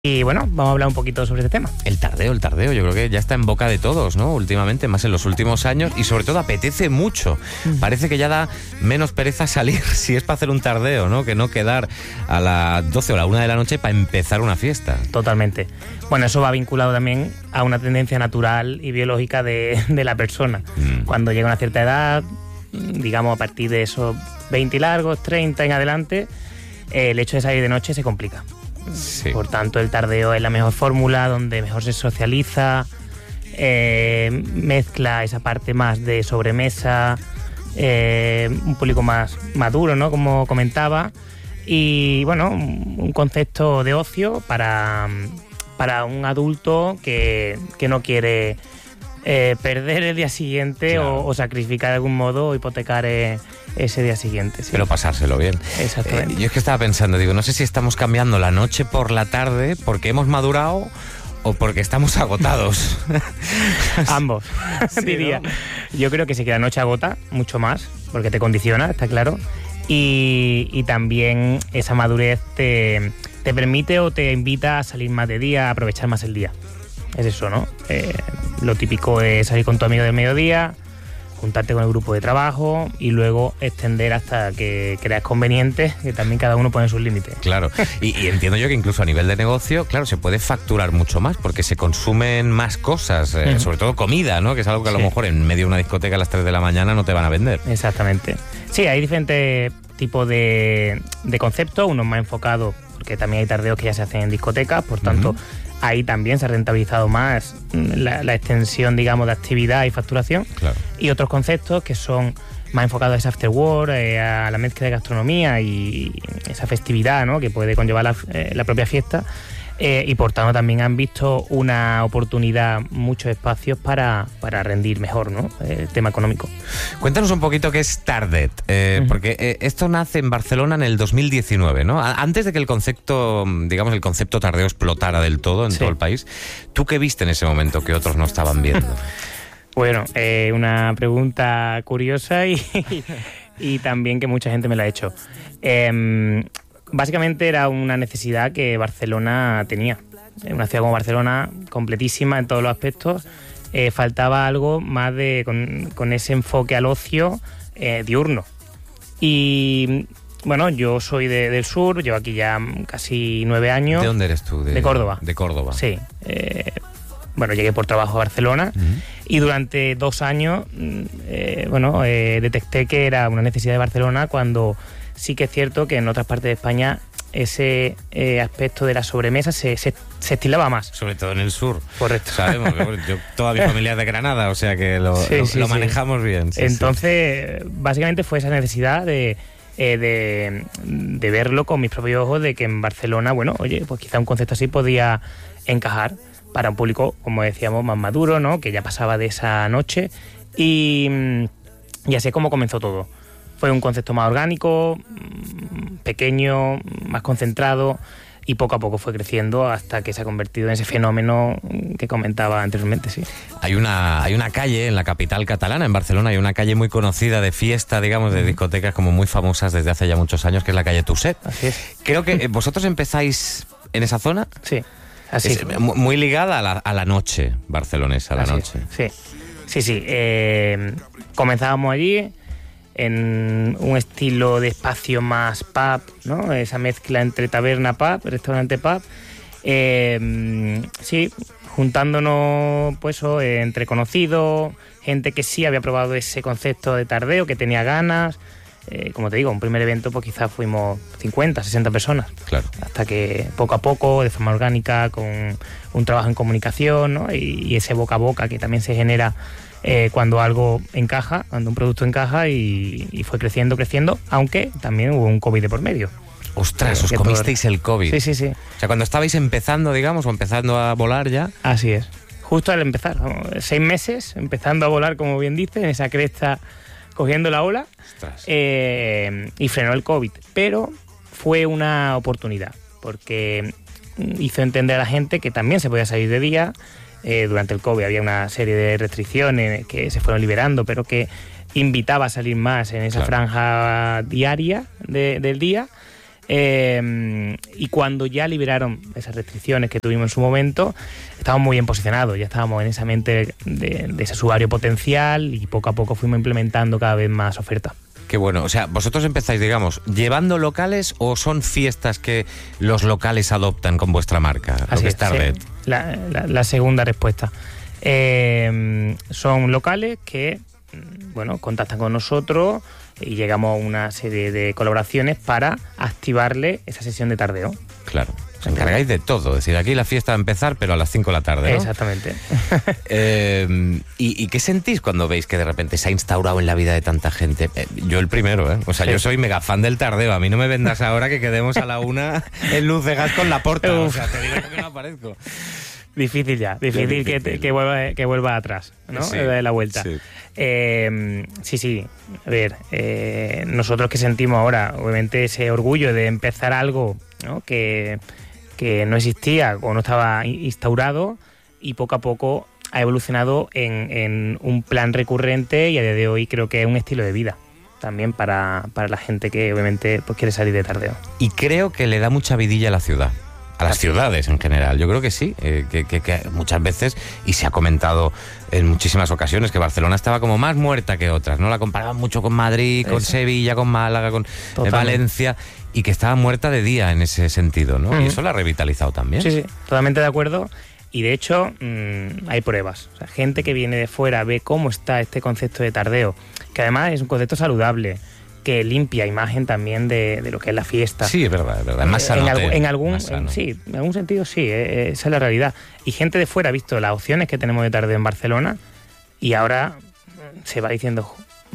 Y bueno, vamos a hablar un poquito sobre este tema. El tardeo, yo creo que ya está en boca de todos, ¿no? Últimamente, más en los últimos años, y sobre todo apetece mucho. Parece que ya da menos pereza salir si es para hacer un tardeo, ¿no? Que no quedar a las 12 o la 1 de la noche para empezar una fiesta. Totalmente. Bueno, eso va vinculado también a una tendencia natural y biológica de la persona. Cuando llega a una cierta edad, digamos a partir de esos 20 y largos, 30 en adelante, el hecho de salir de noche se complica. Sí. Por tanto, el tardeo es la mejor fórmula, donde mejor se socializa, mezcla esa parte más de sobremesa, un público más maduro, ¿no? Como comentaba, y bueno, un concepto de ocio para un adulto que no quiere perder el día siguiente, claro, o sacrificar de algún modo o hipotecar ese día siguiente. ¿Sí? Pero pasárselo bien. Exactamente. Yo es que estaba pensando, digo, no sé si estamos cambiando la noche por la tarde porque hemos madurado o porque estamos agotados. Ambos, sí, diría. ¿No? Yo creo que sí que la noche agota mucho más porque te condiciona, está claro. Y también esa madurez te permite o te invita a salir más de día, a aprovechar más el día. Es eso, ¿no? Lo típico es salir con tu amigo del mediodía, juntarte con el grupo de trabajo y luego extender hasta que creas conveniente, que también cada uno pone sus límites. Claro, y entiendo yo que incluso a nivel de negocio, claro, se puede facturar mucho más porque se consumen más cosas, sobre todo comida, ¿no? Que es algo que a lo mejor en medio de una discoteca a las 3 de la mañana no te van a vender. Exactamente. Sí, hay diferentes tipos de conceptos, unos más enfocados, porque también hay tardeos que ya se hacen en discotecas, por tanto, ahí también se ha rentabilizado más la extensión, digamos, de actividad y facturación. Claro. Y otros conceptos que son más enfocados a ese after work, a la mezcla de gastronomía y esa festividad, ¿no? Que puede conllevar la propia fiesta. Y por tanto también han visto una oportunidad, muchos espacios para rendir mejor, ¿no? El tema económico. Cuéntanos un poquito qué es Tardet, porque esto nace en Barcelona en el 2019, ¿no? Antes de que el concepto, digamos, el concepto tardeo explotara del todo en todo el país. ¿Tú qué viste en ese momento que otros no estaban viendo? Bueno, una pregunta curiosa y también que mucha gente me la ha hecho. Básicamente era una necesidad que Barcelona tenía. Una ciudad como Barcelona, completísima en todos los aspectos, faltaba algo más con ese enfoque al ocio diurno. Y bueno, yo soy del sur, llevo aquí ya casi 9 años. ¿De dónde eres tú? De Córdoba. De Córdoba. Sí. Bueno, llegué por trabajo a Barcelona y durante 2 años detecté que era una necesidad de Barcelona cuando sí que es cierto que en otras partes de España ese aspecto de la sobremesa se estilaba más. Sobre todo en el sur. Correcto. Sabemos que yo, toda mi familia es de Granada, o sea que lo manejamos bien. Sí, entonces, básicamente fue esa necesidad de verlo con mis propios ojos, de que en Barcelona, bueno, oye, pues quizá un concepto así podía encajar para un público, como decíamos, más maduro, ¿no? Que ya pasaba de esa noche y así es como comenzó todo. Fue un concepto más orgánico, pequeño, más concentrado y poco a poco fue creciendo hasta que se ha convertido en ese fenómeno que comentaba anteriormente, sí. Hay una calle en la capital catalana, en Barcelona, hay una calle muy conocida de fiesta, digamos, de discotecas como muy famosas desde hace ya muchos años, que es la calle Tuset. Así es. Creo que vosotros empezáis en esa zona. Sí, así es. Muy ligada a la noche barcelonesa, a la noche. Sí. Comenzábamos allí en un estilo de espacio más pub, ¿no? Esa mezcla entre taberna pub, restaurante pub. Sí, juntándonos pues entre conocidos, gente que sí había probado ese concepto de tardeo, que tenía ganas. Como te digo, un primer evento pues quizás fuimos 50, 60 personas. Claro. Hasta que poco a poco, de forma orgánica, con un trabajo en comunicación, ¿no? Y ese boca a boca que también se genera cuando algo encaja, cuando un producto encaja, y fue creciendo, aunque también hubo un COVID de por medio. Ostras, os comisteis el COVID. Sí. O sea, cuando estabais empezando, digamos, o empezando a volar ya. Así es. Justo al empezar, 6 meses, empezando a volar, como bien dices, en esa cresta, cogiendo la ola, y frenó el COVID. Pero fue una oportunidad, porque hizo entender a la gente que también se podía salir de día. Durante el COVID había una serie de restricciones que se fueron liberando, pero que invitaba a salir más en esa franja diaria del día. Y cuando ya liberaron esas restricciones que tuvimos en su momento, estábamos muy bien posicionados, ya estábamos en esa mente de ese usuario potencial y poco a poco fuimos implementando cada vez más ofertas. Qué bueno. O sea, vosotros empezáis, digamos, llevando locales o son fiestas que los locales adoptan con vuestra marca, lo que es Tardet. Sí. La segunda respuesta. Son locales que, bueno, contactan con nosotros y llegamos a una serie de colaboraciones para activarle esa sesión de tardeo. Claro. Os encargáis de todo. Es decir, aquí la fiesta va a empezar, pero a las 5 de la tarde, ¿no? Exactamente. ¿Y qué sentís cuando veis que de repente se ha instaurado en la vida de tanta gente? Yo el primero, ¿eh? O sea, sí. Yo soy mega fan del tardeo. A mí no me vendas ahora que quedemos a la 1 en Luz de Gas con La Porta. O sea, te digo que no aparezco. Difícil que vuelva atrás, ¿no? Sí, de la vuelta. Sí. Sí. A ver, nosotros que sentimos ahora, obviamente, ese orgullo de empezar algo, ¿no? que no existía o no estaba instaurado y poco a poco ha evolucionado en un plan recurrente y a día de hoy creo que es un estilo de vida también para la gente que obviamente pues quiere salir de tardeo. Y creo que le da mucha vidilla a la ciudad. A las ciudades en general, yo creo que sí, que muchas veces, y se ha comentado en muchísimas ocasiones, que Barcelona estaba como más muerta que otras, ¿no? La comparaban mucho con Madrid, con Sevilla, con Málaga, con Valencia, y que estaba muerta de día en ese sentido, ¿no? Y eso la ha revitalizado también. Sí, totalmente de acuerdo. Y de hecho, hay pruebas. O sea, gente que viene de fuera ve cómo está este concepto de tardeo, que además es un concepto saludable, que limpia imagen también de lo que es la fiesta. Sí, es verdad. Es más sano. En algún sentido sí, esa es la realidad. Y gente de fuera ha visto las opciones que tenemos de tardeo en Barcelona y ahora se va diciendo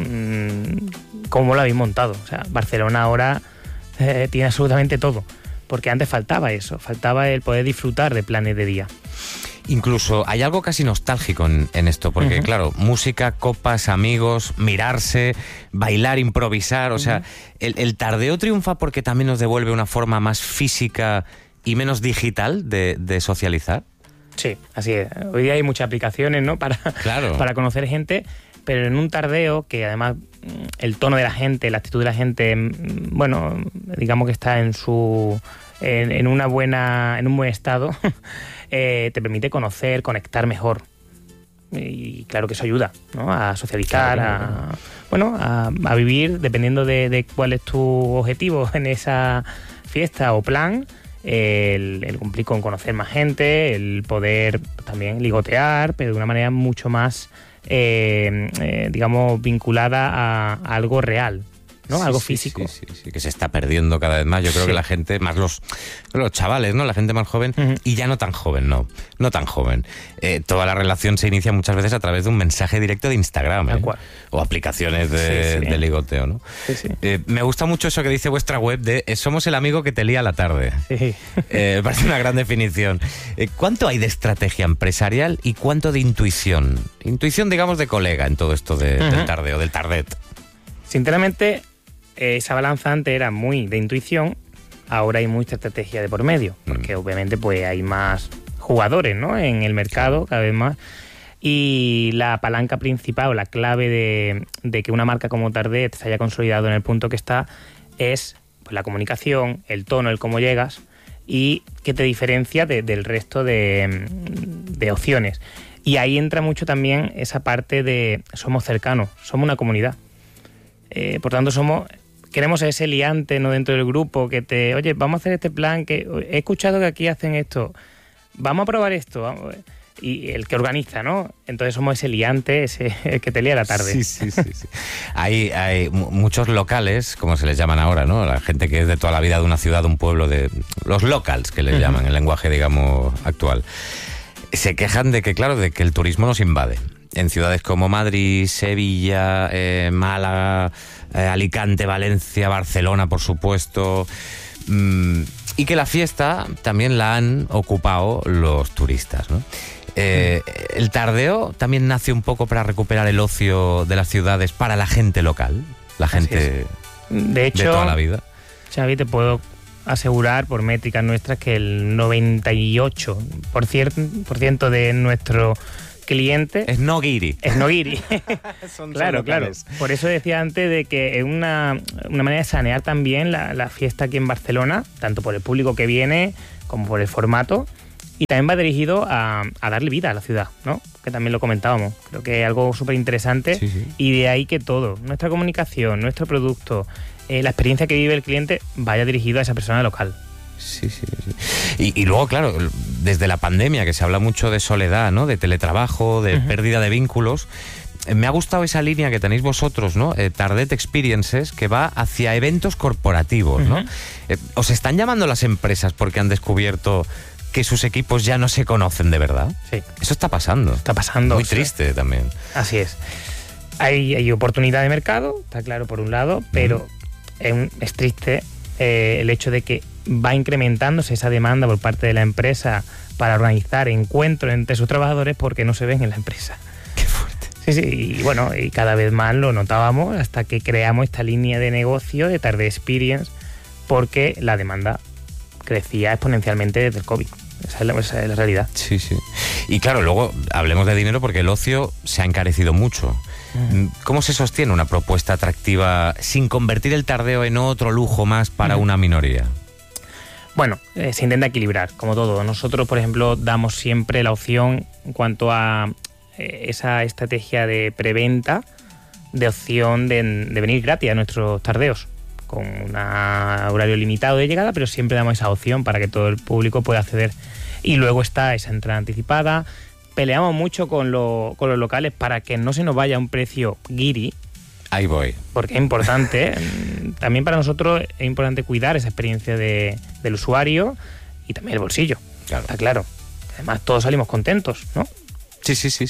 cómo lo habéis montado. O sea, Barcelona ahora tiene absolutamente todo, porque antes faltaba eso, faltaba el poder disfrutar de planes de día. Incluso hay algo casi nostálgico en esto, porque claro, música, copas, amigos, mirarse, bailar, improvisar, o sea, el tardeo triunfa porque también nos devuelve una forma más física y menos digital de socializar. Sí, así es. Hoy día hay muchas aplicaciones, ¿no? Para conocer gente, pero en un tardeo que además el tono de la gente, la actitud de la gente, bueno, digamos que está en un buen estado. Te permite conocer, conectar mejor. Y claro que eso ayuda, ¿no? A socializar, a vivir, dependiendo de cuál es tu objetivo en esa fiesta o plan, el cumplir con conocer más gente, el poder también ligotear, pero de una manera mucho más, digamos, vinculada a algo real, ¿no? Algo físico. Sí, que se está perdiendo cada vez más. Yo creo que la gente, más los chavales, ¿no? La gente más joven, y ya no tan joven, no tan joven. Toda la relación se inicia muchas veces a través de un mensaje directo de Instagram, o aplicaciones de ligoteo, ¿no? Sí. Me gusta mucho eso que dice vuestra web de somos el amigo que te lía la tarde. Sí. Me parece una gran definición. ¿Cuánto hay de estrategia empresarial y cuánto de intuición? Intuición, digamos, de colega en todo esto del tardeo, del tardet. Sinceramente, esa balanza antes era muy de intuición, ahora hay mucha estrategia de por medio, porque obviamente pues hay más jugadores, ¿no? En el mercado, cada vez más, y la palanca principal o la clave de que una marca como Tardet se haya consolidado en el punto que está es pues, la comunicación, el tono, el cómo llegas y qué te diferencia del resto de opciones. Y ahí entra mucho también esa parte de somos cercanos, somos una comunidad. Por tanto, queremos ese liante, ¿no? Dentro del grupo que oye, vamos a hacer este plan, que he escuchado que aquí hacen esto, vamos a probar esto, y el que organiza, ¿no? Entonces somos ese liante, el que te lía la tarde. Sí. Hay muchos locales, como se les llaman ahora, ¿no? La gente que es de toda la vida de una ciudad, de un pueblo, de los locals, que les llaman, el lenguaje, digamos, actual. Se quejan de que el turismo nos invade. En ciudades como Madrid, Sevilla, Málaga, Alicante, Valencia, Barcelona, por supuesto, y que la fiesta también la han ocupado los turistas, ¿no? El tardeo también nace un poco para recuperar el ocio de las ciudades para la gente local, la gente de hecho, de toda la vida. Xavi, te puedo asegurar por métricas nuestras que el 98% de nuestro cliente... Es no guiri. Es no guiri. Claro. Por eso decía antes de que es una manera de sanear también la fiesta aquí en Barcelona, tanto por el público que viene como por el formato. Y también va dirigido a darle vida a la ciudad, ¿no? Que también lo comentábamos. Creo que es algo súper interesante. Sí. Y de ahí que todo, nuestra comunicación, nuestro producto, la experiencia que vive el cliente vaya dirigido a esa persona local. Sí. Y luego, claro, desde la pandemia, que se habla mucho de soledad, ¿no? De teletrabajo, de pérdida de vínculos. Me ha gustado esa línea que tenéis vosotros, ¿no? Tardet Experiences, que va hacia eventos corporativos, ¿no? ¿Os están llamando las empresas porque han descubierto que sus equipos ya no se conocen de verdad? Sí. Eso está pasando. Está pasando. Muy triste también. Así es. Hay oportunidad de mercado, está claro, por un lado, pero es triste el hecho de que va incrementándose esa demanda por parte de la empresa para organizar encuentros entre sus trabajadores porque no se ven en la empresa. Qué fuerte. Sí, y bueno, y cada vez más lo notábamos hasta que creamos esta línea de negocio de Tardet Experience, porque la demanda crecía exponencialmente desde el COVID. Esa es la realidad. Sí. Y claro, luego hablemos de dinero porque el ocio se ha encarecido mucho. ¿Cómo se sostiene una propuesta atractiva sin convertir el tardeo en otro lujo más para una minoría? Bueno, se intenta equilibrar, como todo. Nosotros, por ejemplo, damos siempre la opción en cuanto a esa estrategia de preventa, de opción de venir gratis a nuestros tardeos, con un horario limitado de llegada, pero siempre damos esa opción para que todo el público pueda acceder. Y luego está esa entrada anticipada. Peleamos mucho con los locales para que no se nos vaya a un precio guiri. Ahí voy. Porque es importante. También para nosotros es importante cuidar esa experiencia del usuario y también el bolsillo. Claro. Está claro. Además, todos salimos contentos, ¿no? Sí.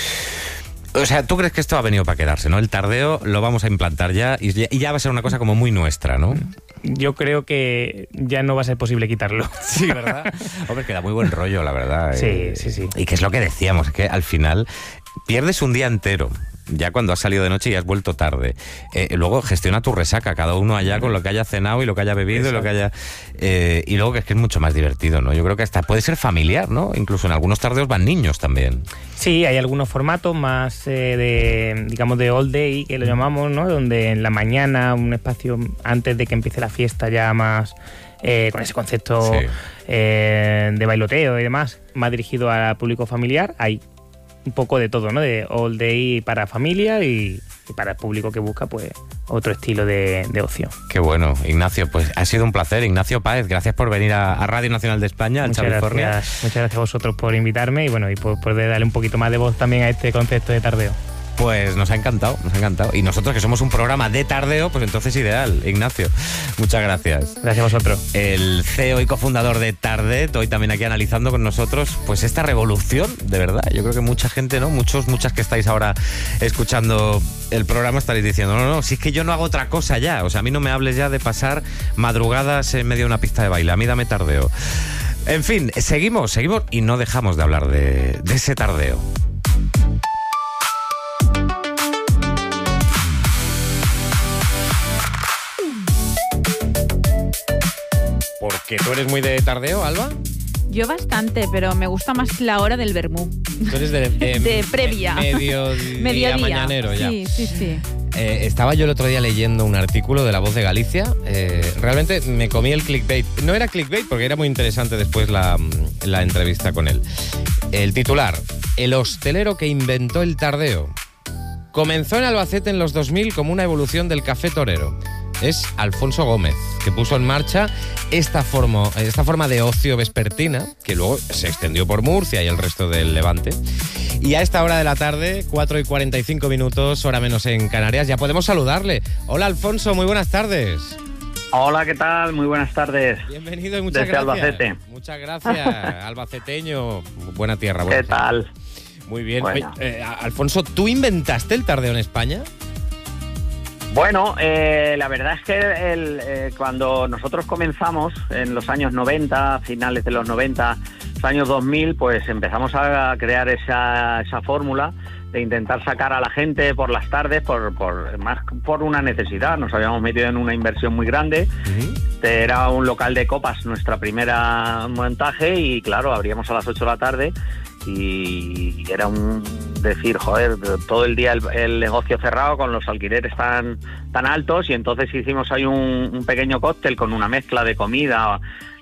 O sea, ¿tú crees que esto ha venido para quedarse, no? El tardeo lo vamos a implantar ya y ya va a ser una cosa como muy nuestra, ¿no? Yo creo que ya no va a ser posible quitarlo. Sí, ¿verdad? Hombre, que da muy buen rollo, la verdad. Sí. Y que es lo que decíamos, que al final pierdes un día entero. Ya cuando has salido de noche y has vuelto tarde. Luego gestiona tu resaca, cada uno allá con lo que haya cenado y lo que haya bebido. Exacto. Y lo que haya... y luego que es mucho más divertido, ¿no? Yo creo que hasta puede ser familiar, ¿no? Incluso en algunos tardeos van niños también. Sí, hay algunos formatos más de all day, que lo llamamos, ¿no? Donde en la mañana, un espacio antes de que empiece la fiesta ya más... con ese concepto de bailoteo y demás, más dirigido al público familiar. Hay un poco de todo, ¿no? De all day para familia y para el público que busca, pues, otro estilo de ocio. Qué bueno, Ignacio, pues ha sido un placer. Ignacio Páez, gracias por venir a Radio Nacional de España, al California. Muchas gracias a vosotros por invitarme y bueno, y por poder darle un poquito más de voz también a este concepto de tardeo. Pues nos ha encantado. Y nosotros que somos un programa de tardeo, pues entonces ideal. Ignacio, muchas gracias. Gracias a vosotros. El CEO y cofundador de Tardet, hoy también aquí analizando con nosotros pues esta revolución, de verdad. Yo creo que mucha gente, ¿no? Muchas que estáis ahora escuchando el programa estaréis diciendo, no, si es que yo no hago otra cosa ya. O sea, a mí no me hables ya de pasar madrugadas en medio de una pista de baile. A mí dame tardeo. En fin, seguimos y no dejamos de hablar de ese tardeo. ¿Porque tú eres muy de tardeo, Alba? Yo bastante, pero me gusta más la hora del vermú. Tú eres de previa. Mediodía mañanero ya. Sí. Estaba yo el otro día leyendo un artículo de La Voz de Galicia. Realmente me comí el clickbait. No era clickbait porque era muy interesante después la entrevista con él. El titular: el hostelero que inventó el tardeo. Comenzó en Albacete en los 2000 como una evolución del café torero. Es Alfonso Gómez, que puso en marcha esta forma de ocio vespertina, que luego se extendió por Murcia y el resto del Levante. Y a esta hora de la tarde, 4:45, hora menos en Canarias, ya podemos saludarle. Hola, Alfonso, muy buenas tardes. Hola, ¿qué tal? Muy buenas tardes. Bienvenido y muchas desde gracias. Albacete. Muchas gracias, albaceteño. Buena tierra. ¿Qué tal? Muy bien. Bueno. Oye, Alfonso, ¿tú inventaste el tardeo en España? Bueno, la verdad es que cuando nosotros comenzamos en los años 90, finales de los 90, los años 2000, pues empezamos a crear esa fórmula de intentar sacar a la gente por las tardes más por una necesidad. Nos habíamos metido en una inversión muy grande. Era un local de copas, nuestra primera montaje, y claro, abríamos a las 8 de la tarde. y era un decir, joder, todo el día el negocio cerrado con los alquileres tan altos, y entonces hicimos ahí un pequeño cóctel con una mezcla de comida,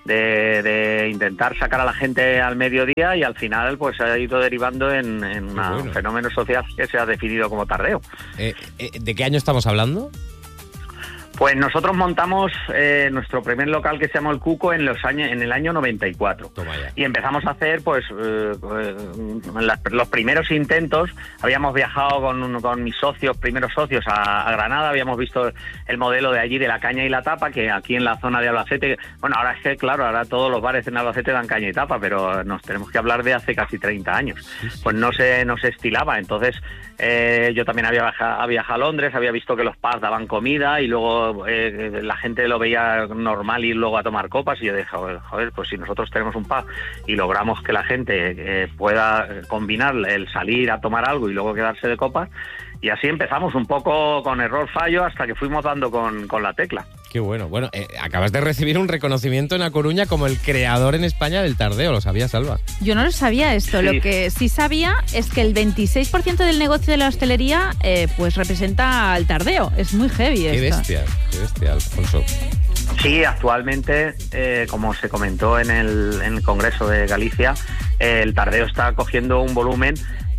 de intentar sacar a la gente al mediodía, y al final pues ha ido derivando en un fenómeno social que se ha definido como tardeo. ¿De qué año estamos hablando? Pues nosotros montamos nuestro primer local, que se llamó El Cuco, en el año 94. Toma ya. Y empezamos a hacer pues los primeros intentos. Habíamos viajado con mis primeros socios a Granada, habíamos visto el modelo de allí de la caña y la tapa, que aquí en la zona de Albacete, bueno, ahora es que claro, ahora todos los bares en Albacete dan caña y tapa, pero nos tenemos que hablar de hace casi 30 años. Pues no se estilaba. Entonces yo también había viajado a Londres, había visto que los pubs daban comida, y luego la gente lo veía normal ir luego a tomar copas, y yo dije, joder, pues si nosotros tenemos un pub y logramos que la gente pueda combinar el salir a tomar algo y luego quedarse de copas, y así empezamos un poco con error-fallo hasta que fuimos dando con la tecla. Qué bueno. Bueno, acabas de recibir un reconocimiento en A Coruña como el creador en España del tardeo. ¿Lo sabías, Alba? Yo no lo sabía esto. Sí. Lo que sí sabía es que el 26% del negocio de la hostelería pues representa al tardeo. Es muy heavy esto. Qué bestia, Alfonso. Sí, actualmente, como se comentó en el Congreso de Galicia, el tardeo está cogiendo un volumen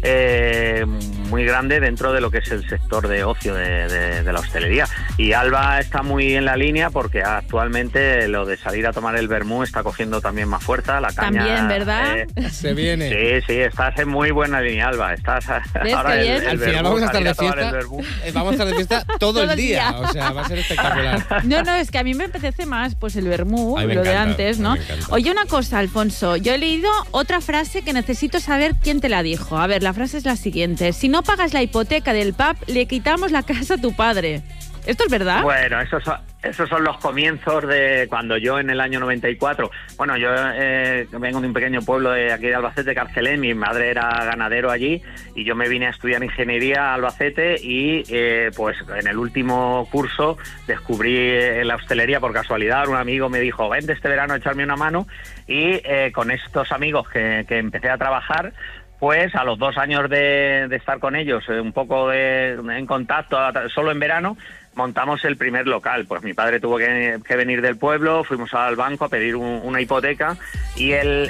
muy grande dentro de lo que es el sector de ocio de la hostelería. Y Alba está muy en la línea, porque actualmente lo de salir a tomar el vermú está cogiendo también más fuerza. La caña también, ¿verdad? Se viene. Sí, estás en muy buena línea, Alba. Estás ahora al final vamos a estar de fiesta. Vamos a estar de fiesta todo el día. O sea, va a ser espectacular. No, es que a mí me apetece más pues el vermú, lo de antes, ¿no? Oye, una cosa, Alfonso, yo he leído otra frase que necesito saber quién te la dijo. A ver, la frase es la siguiente: si no pagas la hipoteca del pub, le quitamos la casa a tu padre. ¿Esto es verdad? Bueno, esos son los comienzos de cuando yo, en el año 94, bueno, yo vengo de un pequeño pueblo de aquí de Albacete, Carcelén. Mi madre era ganadero allí, y yo me vine a estudiar ingeniería a Albacete, y pues en el último curso descubrí la hostelería por casualidad. Un amigo me dijo, vente este verano a echarme una mano, y con estos amigos que empecé a trabajar, pues a los 2 años de estar con ellos, un poco en contacto, solo en verano, montamos el primer local. Pues mi padre tuvo que venir del pueblo, fuimos al banco a pedir una hipoteca, y el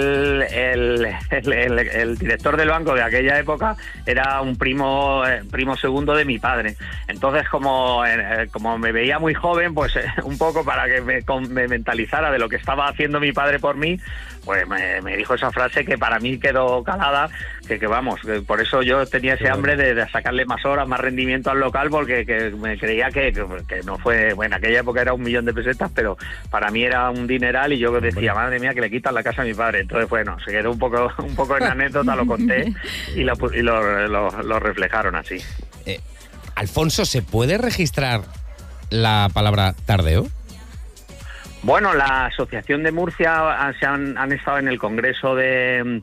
director del banco de aquella época era un primo segundo de mi padre. Entonces, como me veía muy joven, pues un poco para que me mentalizara de lo que estaba haciendo mi padre por mí, pues me dijo esa frase que para mí quedó calada, que vamos, que por eso yo tenía ese hambre de sacarle más horas, más rendimiento al local, porque me creía que no fue, bueno, en aquella época era 1 millón de pesetas, pero para mí era un dineral, y yo decía, madre mía, que le quitan la casa a mi padre. Entonces, bueno, se quedó un poco en anécdota, lo conté, y lo reflejaron así. Alfonso, ¿se puede registrar la palabra tardeo? Bueno, la Asociación de Murcia han estado en el Congreso de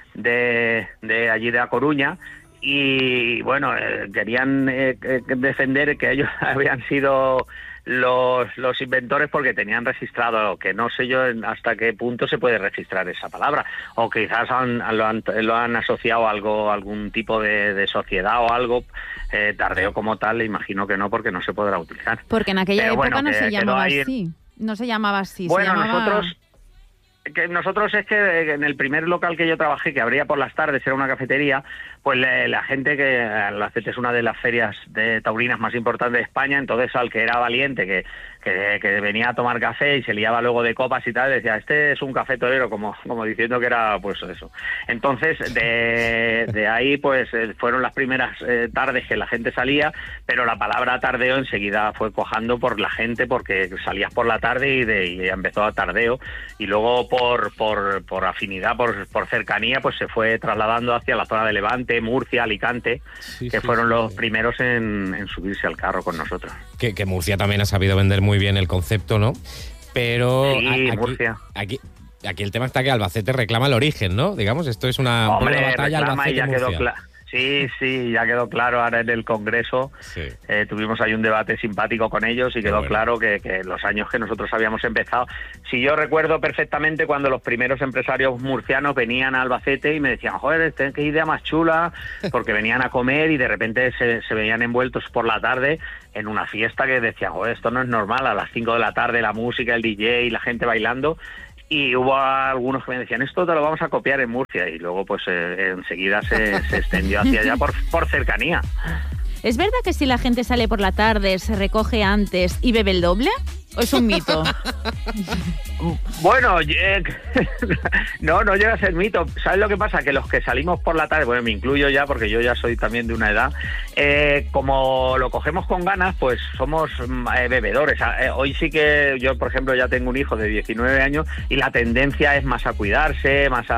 allí de A Coruña, y bueno, querían defender que ellos habían sido los inventores, porque tenían registrado, que no sé yo hasta qué punto se puede registrar esa palabra, o quizás lo han asociado a algún tipo de sociedad o algo. Tardeo como tal, imagino que no, porque no se podrá utilizar. Porque en aquella época no se llamaba así. No se llamaba así. Bueno, se llamaba... nosotros es que en el primer local que yo trabajé, que abría por las tardes, era una cafetería, pues la gente, que Albacete es una de las ferias de taurinas más importantes de España, entonces al que era valiente, que venía a tomar café y se liaba luego de copas y tal, decía, este es un café torero, como diciendo que era pues eso. Entonces de ahí pues fueron las primeras tardes que la gente salía, pero la palabra tardeo enseguida fue cuajando por la gente, porque salías por la tarde y empezó a tardeo, y luego por afinidad, por cercanía, pues se fue trasladando hacia la zona de Levante, Murcia, Alicante, que fueron los primeros en subirse al carro con nosotros. Que Murcia también ha sabido vender muy bien el concepto, ¿no? Pero sí, Murcia. Aquí el tema está que Albacete reclama el origen, ¿no? Digamos, esto es una batalla Albacete-Murcia. Sí, ya quedó claro ahora en el Congreso. Sí. Tuvimos ahí un debate simpático con ellos y quedó claro que los años que nosotros habíamos empezado. Si yo recuerdo perfectamente cuando los primeros empresarios murcianos venían a Albacete y me decían, joder, qué idea más chula, porque venían a comer y de repente se veían envueltos por la tarde en una fiesta que decían, joder, esto no es normal, a las 5 de la tarde la música, el DJ y la gente bailando. Y hubo algunos que me decían, esto te lo vamos a copiar en Murcia. Y luego pues enseguida se extendió hacia allá por cercanía. ¿Es verdad que si la gente sale por la tarde, se recoge antes y bebe el doble? ¿O es un mito? Bueno, no llega a ser mito. ¿Sabes lo que pasa? Que los que salimos por la tarde, bueno, me incluyo ya porque yo ya soy también de una edad, como lo cogemos con ganas, pues somos bebedores. Hoy sí que yo, por ejemplo, ya tengo un hijo de 19 años y la tendencia es más a cuidarse, más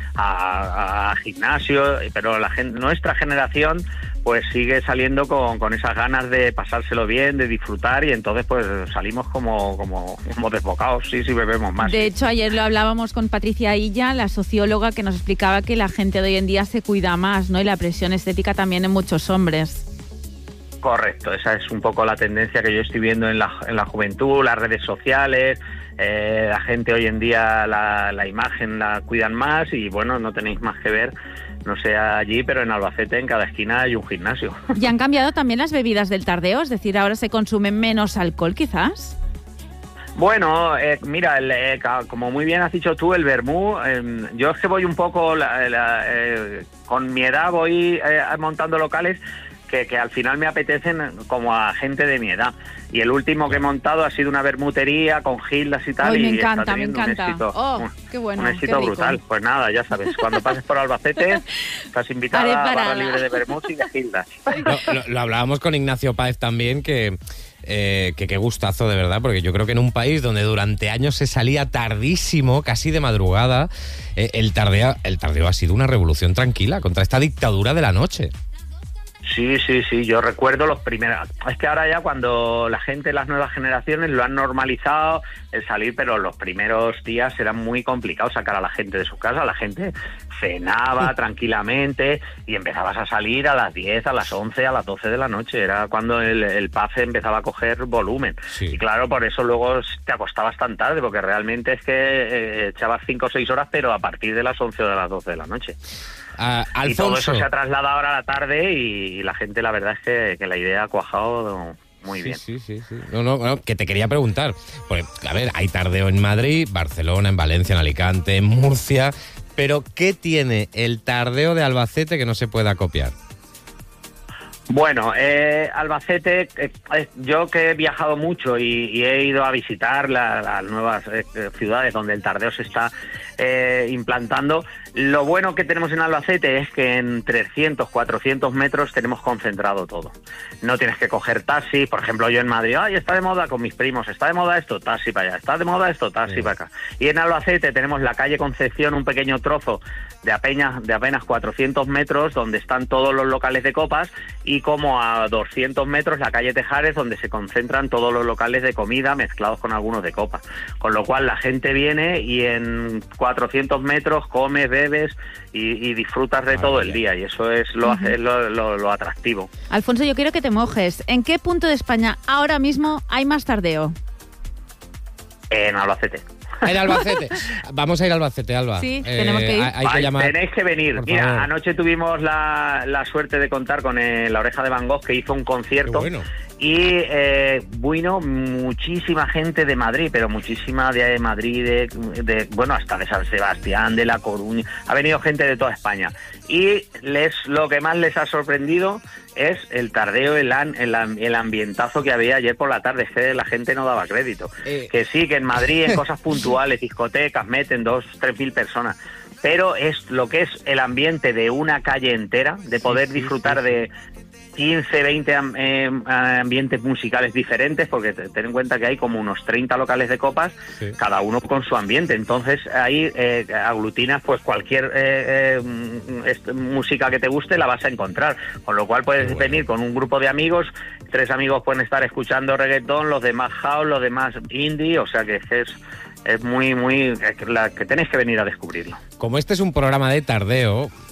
a gimnasio, pero nuestra generación pues sigue saliendo con esas ganas de pasárselo bien, de disfrutar, y entonces pues salimos como desbocados, sí, bebemos más. De hecho, ayer lo hablábamos con Patricia Illa, la socióloga, que nos explicaba que la gente de hoy en día se cuida más, ¿no? Y la presión estética también en muchos hombres. Correcto, esa es un poco la tendencia que yo estoy viendo en la juventud, las redes sociales. La gente hoy en día la imagen la cuidan más y bueno, no tenéis más que ver, no sé allí, pero en Albacete en cada esquina hay un gimnasio. ¿Y han cambiado también las bebidas del tardeo? Es decir, ¿ahora se consume menos alcohol quizás? Bueno, mira, como muy bien has dicho tú, el vermú, yo es que voy un poco, con mi edad voy montando locales que al final me apetecen como a gente de mi edad. Y el último que he montado ha sido una bermutería con gildas y tal. Ay, y me encanta. Un éxito, qué bueno, un éxito brutal. Pues nada, ya sabes, cuando pases por Albacete estás invitada a barra libre de vermut y de gildas. Lo hablábamos con Ignacio Páez también, que qué gustazo de verdad, porque yo creo que en un país donde durante años se salía tardísimo, casi de madrugada, el tardeo ha sido una revolución tranquila contra esta dictadura de la noche. Sí, yo recuerdo los primeros. Es que ahora ya cuando la gente, las nuevas generaciones lo han normalizado el salir, pero los primeros días eran muy complicados sacar a la gente de su casa. La gente cenaba tranquilamente y empezabas a salir a las 10, a las 11, a las 12 de la noche. Era cuando el pub empezaba a coger volumen. Sí. Y claro, por eso luego te acostabas tan tarde, porque realmente es que echabas 5 o 6 horas, pero a partir de las 11 o de las 12 de la noche. Alfonso. Y todo eso se ha trasladado ahora a la tarde y la gente, la verdad es que la idea ha cuajado muy bien. Sí. No, que te quería preguntar. Porque, a ver, hay tardeo en Madrid, Barcelona, en Valencia, en Alicante, en Murcia, pero ¿qué tiene el tardeo de Albacete que no se pueda copiar? Bueno, Albacete, yo que he viajado mucho y he ido a visitar las nuevas ciudades donde el tardeo se está implantando, lo bueno que tenemos en Albacete es que en 300, 400 metros tenemos concentrado todo. No tienes que coger taxi, por ejemplo yo en Madrid, está de moda con mis primos, está de moda esto, taxi para allá, está de moda esto, taxi para acá. Y en Albacete tenemos la calle Concepción, un pequeño trozo de apenas 400 metros donde están todos los locales de copas, y como a 200 metros la calle Tejares, donde se concentran todos los locales de comida mezclados con algunos de copas. Con lo cual la gente viene y en 400 metros comes, bebes y disfrutas de todo el día, y eso es lo atractivo. Alfonso, yo quiero que te mojes. ¿En qué punto de España ahora mismo hay más tardeo? En Albacete. En Albacete. Vamos a ir a Albacete, Alba. Sí, tenemos que ir. Hay que llamar. Tenéis que venir. Mira, anoche tuvimos la suerte de contar con La Oreja de Van Gogh, que hizo un concierto. Qué bueno. Y vino muchísima gente de Madrid, pero muchísima de Madrid, bueno, hasta de San Sebastián, de La Coruña. Ha venido gente de toda España. Y lo que más les ha sorprendido es el tardeo, el ambientazo que había ayer por la tarde. Es que la gente no daba crédito. Que sí, que en Madrid en cosas puntuales, discotecas, meten 2.000-3.000 personas. Pero es lo que es el ambiente de una calle entera, de poder disfrutar de 15, 20 ambientes musicales diferentes, porque ten en cuenta que hay como unos 30 locales de copas, cada uno con su ambiente. Entonces ahí aglutinas pues cualquier música que te guste, la vas a encontrar. Con lo cual puedes venir con un grupo de amigos, 3 amigos pueden estar escuchando reggaetón, los demás house, los demás indie, o sea que es muy, que tenéis que venir a descubrirlo. Como este es un programa de tardeo,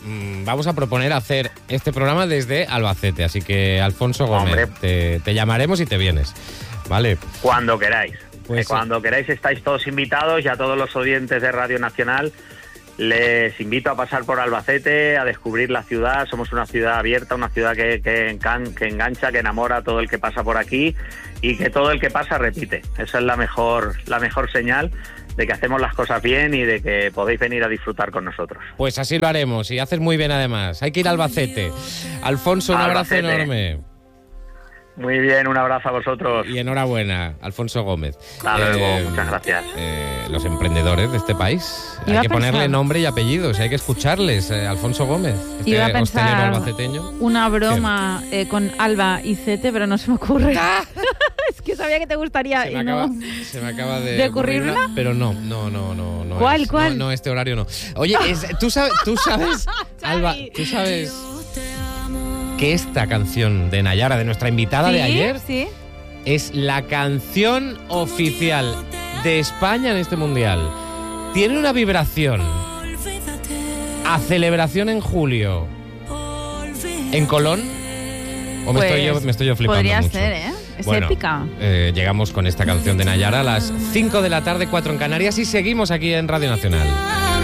vamos a proponer hacer este programa desde Albacete. Así que, Alfonso Gómez, te llamaremos y te vienes. ¿Vale? Cuando queráis. Pues cuando queráis estáis todos invitados, y a todos los oyentes de Radio Nacional les invito a pasar por Albacete, a descubrir la ciudad. Somos una ciudad abierta, una ciudad que engancha, que enamora a todo el que pasa por aquí, y que todo el que pasa repite. Esa es la mejor señal de que hacemos las cosas bien y de que podéis venir a disfrutar con nosotros. Pues así lo haremos, y haces muy bien además. Hay que ir a Albacete. Alfonso, un abrazo enorme. Muy bien, un abrazo a vosotros. Y enhorabuena, Alfonso Gómez. Hasta luego, muchas gracias. Los emprendedores de este país, hay que ponerle nombre y apellidos, hay que escucharles. Alfonso Gómez, iba a pensar albaceteño. Una broma con Alba y Cete, pero no se me ocurre. Es que sabía que te gustaría. Se me acaba de ocurrir una, pero no. ¿Cuál? No, este horario no. Oye, tú sabes, Alba, tú sabes que esta canción de Nayara, de nuestra invitada de ayer, es la canción oficial de España en este mundial. Tiene una vibración a celebración en julio en Colón. ¿O me estoy yo flipando podría mucho? Ser, ¿eh? Es épica. Llegamos con esta canción de Nayara a las 5 de la tarde, 4 en Canarias, y seguimos aquí en Radio Nacional.